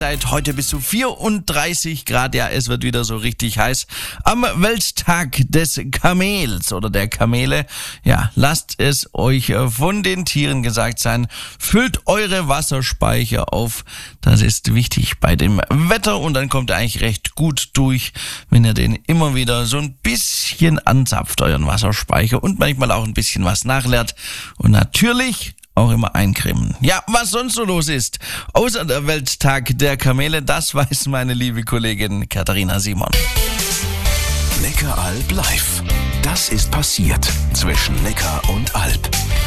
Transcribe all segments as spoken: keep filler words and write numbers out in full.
Heute bis zu vierunddreißig Grad, ja, es wird wieder so richtig heiß. Am Welttag des Kamels oder der Kamele, ja, lasst es euch von den Tieren gesagt sein, füllt eure Wasserspeicher auf. Das ist wichtig bei dem Wetter und dann kommt ihr eigentlich recht gut durch, wenn ihr den immer wieder so ein bisschen anzapft, euren Wasserspeicher, und manchmal auch ein bisschen was nachleert und natürlich auch immer eincremen. Ja, was sonst so los ist, außer der Welttag der Kamele, das weiß meine liebe Kollegin Katharina Simon. Neckaralb live. Das ist passiert zwischen Neckar und Alb.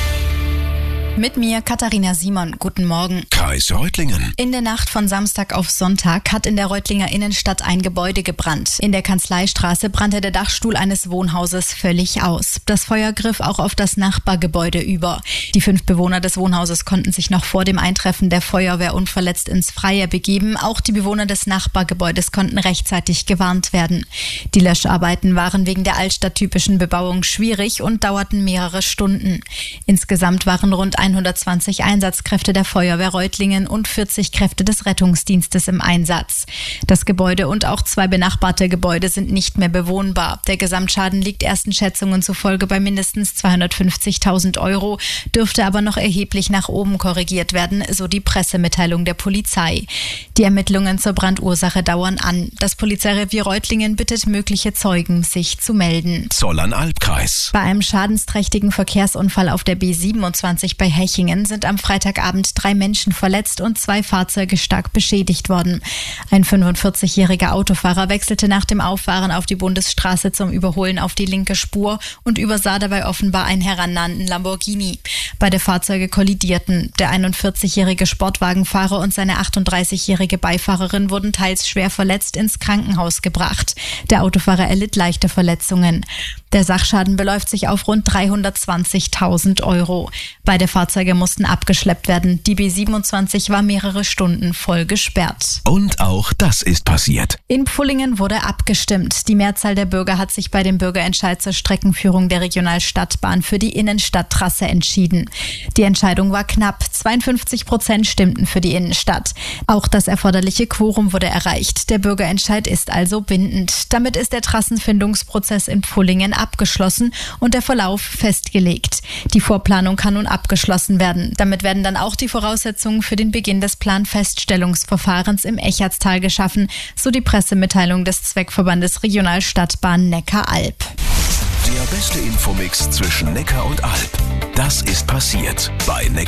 Mit mir Katharina Simon. Guten Morgen. Kreis Reutlingen. In der Nacht von Samstag auf Sonntag hat in der Reutlinger Innenstadt ein Gebäude gebrannt. In der Kanzleistraße brannte der Dachstuhl eines Wohnhauses völlig aus. Das Feuer griff auch auf das Nachbargebäude über. Die fünf Bewohner des Wohnhauses konnten sich noch vor dem Eintreffen der Feuerwehr unverletzt ins Freie begeben. Auch die Bewohner des Nachbargebäudes konnten rechtzeitig gewarnt werden. Die Löscharbeiten waren wegen der altstadttypischen Bebauung schwierig und dauerten mehrere Stunden. Insgesamt waren rund hundertzwanzig Einsatzkräfte der Feuerwehr Reutlingen und vierzig Kräfte des Rettungsdienstes im Einsatz. Das Gebäude und auch zwei benachbarte Gebäude sind nicht mehr bewohnbar. Der Gesamtschaden liegt ersten Schätzungen zufolge bei mindestens zweihundertfünfzigtausend Euro, dürfte aber noch erheblich nach oben korrigiert werden, so die Pressemitteilung der Polizei. Die Ermittlungen zur Brandursache dauern an. Das Polizeirevier Reutlingen bittet mögliche Zeugen, sich zu melden. Zollern-Albkreis. Bei einem schadensträchtigen Verkehrsunfall auf der B siebenundzwanzig bei Hechingen sind am Freitagabend drei Menschen verletzt und zwei Fahrzeuge stark beschädigt worden. Ein fünfundvierzigjähriger Autofahrer wechselte nach dem Auffahren auf die Bundesstraße zum Überholen auf die linke Spur und übersah dabei offenbar einen herannahenden Lamborghini. Beide Fahrzeuge kollidierten. Der einundvierzigjährige Sportwagenfahrer und seine achtunddreißigjährige Beifahrerin wurden teils schwer verletzt ins Krankenhaus gebracht. Der Autofahrer erlitt leichte Verletzungen. Der Sachschaden beläuft sich auf rund dreihundertzwanzigtausend Euro. Beide Fahrzeuge mussten abgeschleppt werden. Die B siebenundzwanzig war mehrere Stunden voll gesperrt. Und auch das ist passiert. In Pfullingen wurde abgestimmt. Die Mehrzahl der Bürger hat sich bei dem Bürgerentscheid zur Streckenführung der Regionalstadtbahn für die Innenstadttrasse entschieden. Die Entscheidung war knapp. zweiundfünfzig Prozent stimmten für die Innenstadt. Auch das erforderliche Quorum wurde erreicht. Der Bürgerentscheid ist also bindend. Damit ist der Trassenfindungsprozess in Pfullingen abgeschlossen und der Verlauf festgelegt. Die Vorplanung kann nun abgeschlossen werden. Damit werden dann auch die Voraussetzungen für den Beginn des Planfeststellungsverfahrens im Echertstal geschaffen, so die Pressemitteilung des Zweckverbandes Regionalstadtbahn Neckar-Alb. Der beste Infomix zwischen Neckar und Alb. Das ist passiert bei Neckar.